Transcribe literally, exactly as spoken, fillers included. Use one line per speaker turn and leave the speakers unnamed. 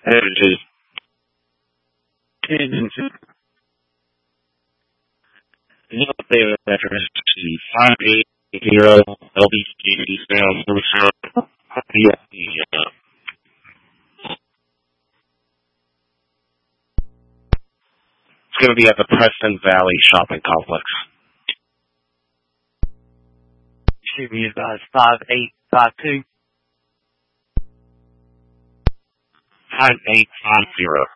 Energy. You know, the address is five eight zero L B C Sound Service. Yeah, yeah. It's going to be at the Preston Valley Shopping Complex.
Should be about five eight five two.
five eight five zero.